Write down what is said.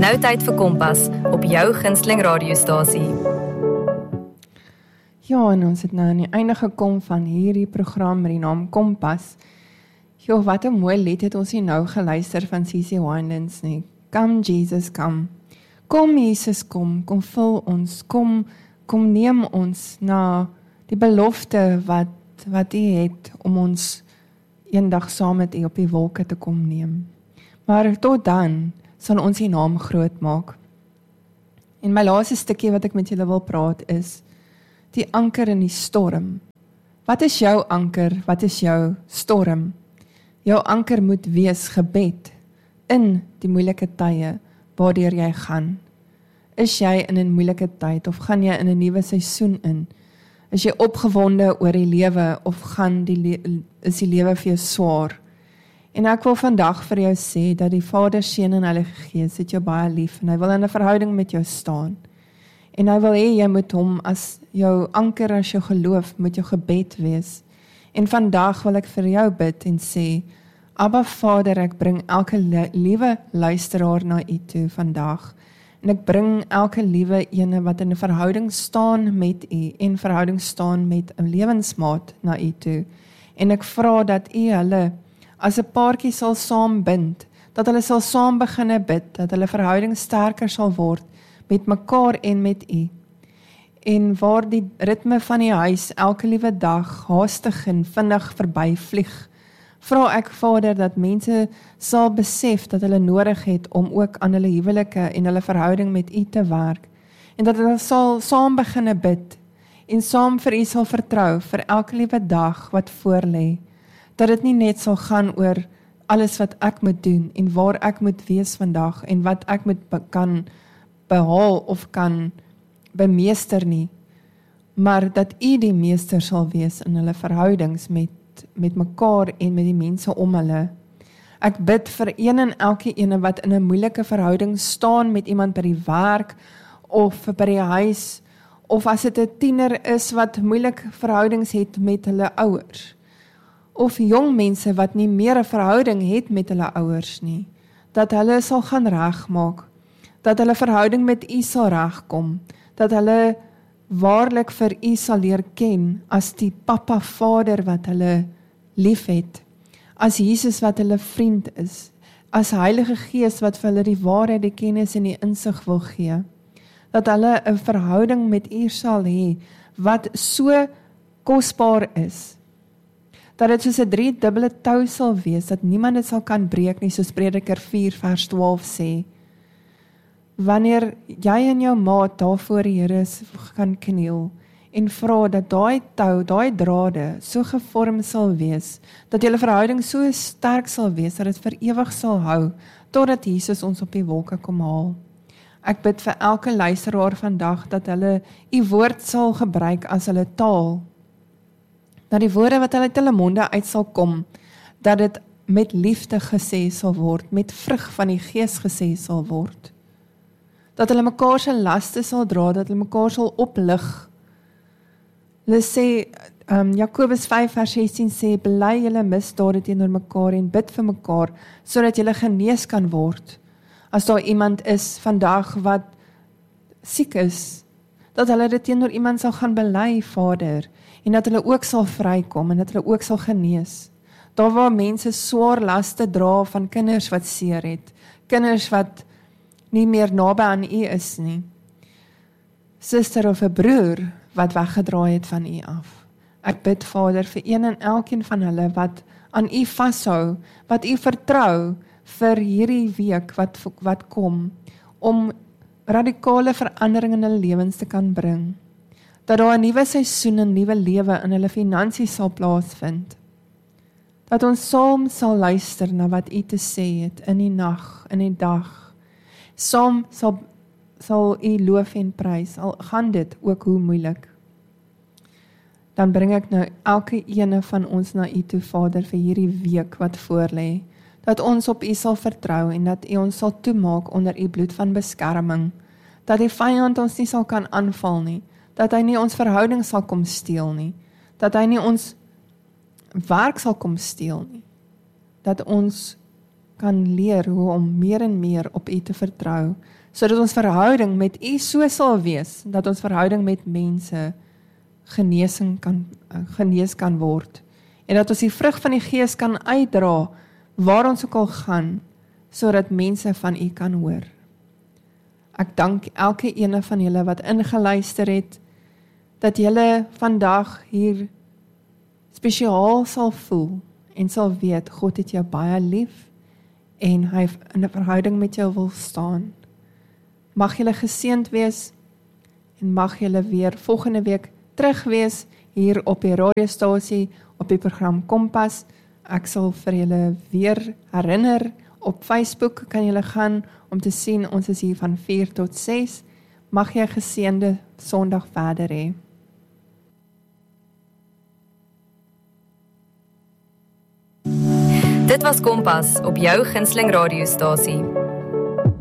Nou tyd vir Kompas op jou gunsteling radiostasie. Ja, en ons het nou aan die einde gekom van hierdie program met die naam Kompas. Jo, wat 'n mooi lied het ons hier nou geluister van CeCe Winans nie. Come Jesus, come. Kom Jesus, kom vul ons, kom neem ons na die belofte wat U het om ons eendag saam met U op die wolke te kom neem. Maar tot dan sal ons U naam groot maak. En my laaste stukkie wat ek met julle wil praat is die anker in die storm. Wat is jou anker? Wat is jou storm? Jou anker moet wees gebed in die moeilike tye waardeur jy gaan. Is jy in 'n moeilike tyd of gaan jy in 'n nuwe seisoen in? Is jy opgewonde oor die lewe of is die lewe vir jou swaar? En ek wil vandag vir jou sê dat die Vader, Seun en Heilige Gees het jou baie lief en hy wil in 'n verhouding met jou staan. En hy wil hê jy moet hom as jou anker, as jou geloof, moet jou gebed wees. En vandag wil ek vir jou bid en sê, Abba Vader, ek bring elke liewe luisteraar na U toe vandag. En ek bring elke liewe ene wat in 'n verhouding staan met U en verhouding staan met 'n lewensmaat na U toe. En ek vra dat U hulle as 'n paartjie sal saambind, dat hulle sal saam beginne bid, dat hulle verhouding sterker sal word met mekaar en met U. En waar die ritme van die huis elke liewe dag haastig en vinnig verby vlieg, vra ek Vader dat mense sal besef dat hulle nodig het om ook aan hulle huwelike en hulle verhouding met U te werk. En dat hulle sal saam beginne bid en saam vir U sal vertrou vir elke liewe dag wat voorlê. Dat dit nie net sal gaan oor alles wat ek moet doen en waar ek moet wees vandag en wat ek moet kan behaal of kan bemeester nie, maar dat U die meester sal wees in hulle verhoudings met mekaar en met die mense om hulle. Ek bid vir een en elke ene wat in 'n moeilike verhouding staan met iemand by die werk of by die huis, of as dit 'n tiener is wat moeilike verhoudings het met hulle ouers, of jong mense wat nie meer 'n verhouding het met hulle ouers nie, dat hulle sal gaan regmaak, dat hulle verhouding met U sal regkom, dat hulle waarlik vir U sal leer ken as die Papa Vader wat hulle lief het, as Jesus wat hulle vriend is, as Heilige Gees wat vir hulle die waarheid, die kennis en die insig wil gee, dat hulle 'n verhouding met U sal hê wat so kosbaar is, dat dit soos 'n 3-dubbele tou sal wees, dat niemand dit sal kan breek nie, soos Prediker 4 vers 12 sê. Wanneer jy en jou maat daar voor die Here kan kniel en vra dat daai tou, daai drade so gevorm sal wees, dat julle verhouding so sterk sal wees, dat dit vir ewig sal hou, totdat Jesus ons op die wolke kom haal. Ek bid vir elke luisteraar vandag, dat hulle U woord sal gebruik as hulle taal, dat die woorde wat uit hulle monde uit sal kom, dat dit met liefde gesê sal word, met vrug van die Gees gesê sal word. Dat hulle mekaar se laste sal dra, dat hulle mekaar sal oplig. Hulle sê, Jakobus 5 vers 16 sê, bely julle misdade teenoor mekaar en bid vir mekaar, sodat julle genees kan word. As daar iemand is vandag wat siek is, dat hulle dit teenoor iemand sal gaan bely, Vader, en dat hulle ook sal vrykom en dat hulle ook sal genees. Daar waar mense swaar laste dra van kinders wat seer het, kinders wat nie meer naby aan U is nie, suster of 'n broer wat weggedraai het van U af. Ek bid Vader vir een en elkeen van hulle wat aan U vashou, wat U vertrou vir hierdie week wat kom, om radikale verandering in hulle lewens te kan bring. Dat daar 'n nuwe seisoen, 'n nuwe lewe in hulle finansies sal plaasvind. Dat ons saam sal luister na wat U te sê het in die nag, in die dag. Saam sal U loof en prys, al gaan dit ook hoe moeilik. Dan bring ek nou elke ene van ons na U toe, Vader, vir hierdie week wat voorlê. Dat ons op U sal vertrou en dat U ons sal toemaak onder U bloed van beskerming. Dat die vyand ons nie sal kan aanval nie. Dat hy nie ons verhouding sal kom steel nie. Dat hy nie ons werk sal kom steel nie. Dat ons kan leer hoe om meer en meer op U te vertrou, sodat ons verhouding met U so sal wees, dat ons verhouding met mense genees kan word, en dat ons die vrug van die Gees kan uitdra, waar ons ook al gaan, sodat mense van U kan hoor. Ek dank elke ene van julle wat ingeluister het, dat julle vandag hier spesiaal sal voel, en sal weet, God het jou baie lief, en hy in 'n verhouding met jou wil staan. Mag julle geseënd wees, en mag julle weer volgende week terug wees, hier op die radiostasie, op die program Kompas. Ek sal vir julle weer herinner, op Facebook kan julle gaan, om te sien, ons is hier van 4 tot 6. Mag jy 'n geseënde Sondag verder hê. Dit was Kompas op jou gunsteling radiostasie.